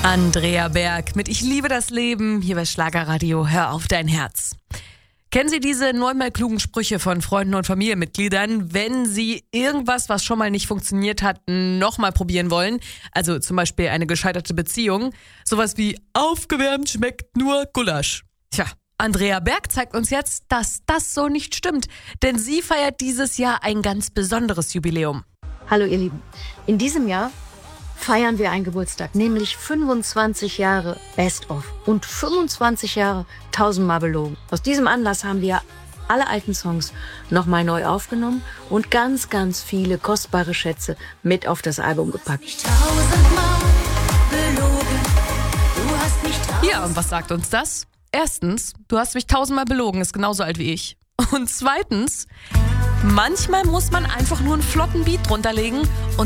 Andrea Berg mit Ich liebe das Leben, hier bei Schlagerradio, hör auf dein Herz. Kennen Sie diese neunmal klugen Sprüche von Freunden und Familienmitgliedern, wenn sie irgendwas, was schon mal nicht funktioniert hat, nochmal probieren wollen? Also zum Beispiel eine gescheiterte Beziehung. Sowas wie, aufgewärmt schmeckt nur Gulasch. Tja, Andrea Berg zeigt uns jetzt, dass das so nicht stimmt. Denn sie feiert dieses Jahr ein ganz besonderes Jubiläum. Hallo ihr Lieben, in diesem Jahr feiern wir einen Geburtstag, nämlich 25 Jahre Best of und 25 Jahre Tausendmal belogen. Aus diesem Anlass haben wir alle alten Songs nochmal neu aufgenommen und ganz, ganz viele kostbare Schätze mit auf das Album gepackt. Ja, und was sagt uns das? Erstens, du hast mich 1000-mal belogen, ist genauso alt wie ich. Und zweitens, manchmal muss man einfach nur einen flotten Beat drunter legen und